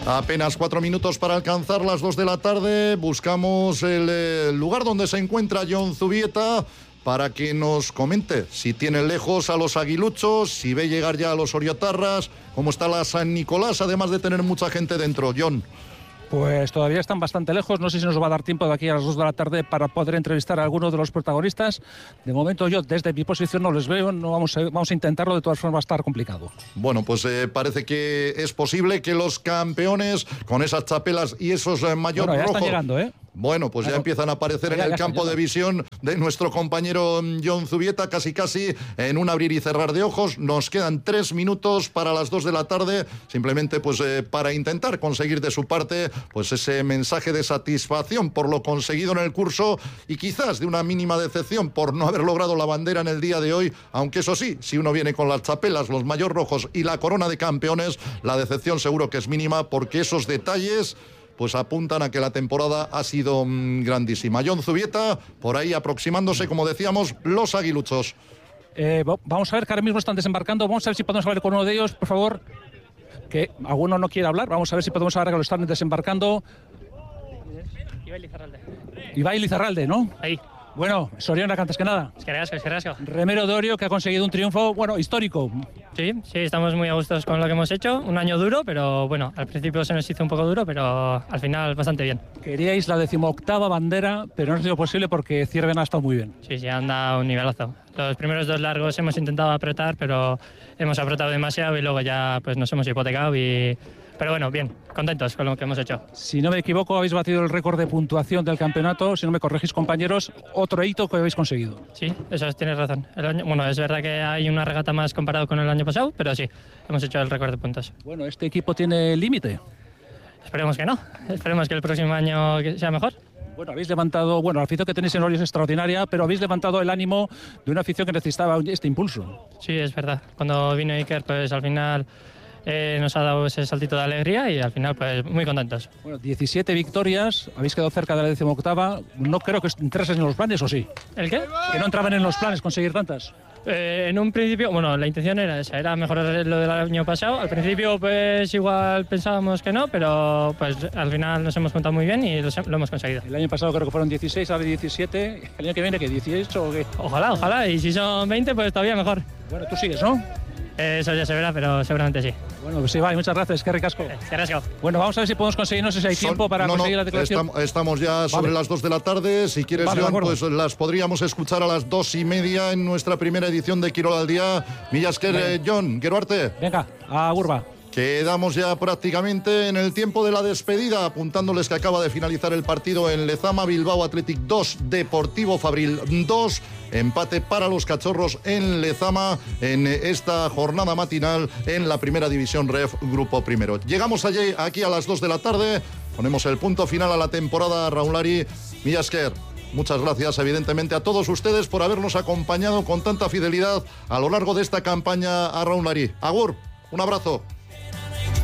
Apenas 4 minutos para alcanzar las 2 de la tarde. Buscamos el lugar donde se encuentra Jon Zubieta para que nos comente si tiene lejos a los aguiluchos, si ve llegar ya a los oriotarras, cómo está la San Nicolás, además de tener mucha gente dentro. Jon. Pues todavía están bastante lejos, no sé si nos va a dar tiempo de aquí a las 2 de la tarde para poder entrevistar a algunos de los protagonistas. De momento yo desde mi posición no les veo, no vamos a intentarlo, de todas formas va a estar complicado. Bueno, pues parece que es posible que los campeones con esas chapelas y esos maillot ya rojos... están llegando, ¿eh? Bueno, pues ya empiezan a aparecer en el campo de visión de nuestro compañero Jon Zubieta, casi en un abrir y cerrar de ojos. Nos quedan 3 minutos para las 2 de la tarde, simplemente pues para intentar conseguir de su parte pues ese mensaje de satisfacción por lo conseguido en el curso y quizás de una mínima decepción por no haber logrado la bandera en el día de hoy, aunque eso sí, si uno viene con las chapelas, los maillot rojos y la corona de campeones, la decepción seguro que es mínima porque esos detalles pues apuntan a que la temporada ha sido grandísima. Jon Zubieta, por ahí aproximándose, como decíamos, los aguiluchos. Vamos a ver que ahora mismo están desembarcando. Vamos a ver si podemos hablar con uno de ellos, por favor. Que alguno no quiere hablar. Vamos a ver si podemos hablar que lo están desembarcando. Ibai Lizarralde, ¿no? Ahí. Bueno, Soriona, antes que nada. Eskerrasco. Remero de Orio, que ha conseguido un triunfo, bueno, histórico. Sí, estamos muy a gustos con lo que hemos hecho. Un año duro, pero bueno, al principio se nos hizo un poco duro, pero al final bastante bien. Queríais la 18ª bandera, pero no ha sido posible porque Cierven ha estado muy bien. Sí, han dado un nivelazo. Los primeros 2 largos hemos intentado apretar, pero hemos apretado demasiado y luego ya pues nos hemos hipotecado Pero bueno, bien, contentos con lo que hemos hecho. Si no me equivoco, habéis batido el récord de puntuación del campeonato. Si no me corregís, compañeros, otro hito que habéis conseguido. Sí, eso tienes razón. Bueno, es verdad que hay una regata más comparado con el año pasado, pero sí, hemos hecho el récord de puntos. Bueno, ¿este equipo tiene límite? Esperemos que no. Esperemos que el próximo año sea mejor. Bueno, habéis levantado, la afición que tenéis en Orio es extraordinaria, pero habéis levantado el ánimo de una afición que necesitaba este impulso. Sí, es verdad. Cuando vino Iker, pues al final nos ha dado ese saltito de alegría y al final pues muy contentos. Bueno, 17 victorias, habéis quedado cerca de la 18ª, no creo que entrasen en los planes, ¿o sí? ¿El qué? Que no entraban en los planes conseguir tantas. En un principio, la intención era esa, era mejorar lo del año pasado. Al principio pues igual pensábamos que no, pero pues al final nos hemos juntado muy bien y lo hemos conseguido. El año pasado creo que fueron 16, ahora 17, el año que viene ¿qué? 18 o qué. Ojalá, y si son 20 pues todavía mejor. Bueno, tú sigues, ¿no? Eso ya se verá, pero seguramente sí. Bueno, pues sí, vale, muchas gracias, qué ricasco. Bueno, vamos a ver si podemos conseguir, no sé si hay tiempo para conseguir la declaración. Estamos ya sobre las 2 de la tarde, si quieres, Jon, pues las podríamos escuchar a las 2:30 en nuestra primera edición de Quirol al Día. Mila esker, Jon, gero arte. Venga, a Urba. Quedamos ya prácticamente en el tiempo de la despedida, apuntándoles que acaba de finalizar el partido en Lezama, Bilbao Athletic 2, Deportivo Fabril 2, empate para los cachorros en Lezama en esta jornada matinal en la primera división REF Grupo Primero. Llegamos allí, aquí a las 2 de la tarde, ponemos el punto final a la temporada Raúlari. Mila esker. Muchas gracias, evidentemente, a todos ustedes por habernos acompañado con tanta fidelidad a lo largo de esta campaña a Raúlari. Agur, un abrazo.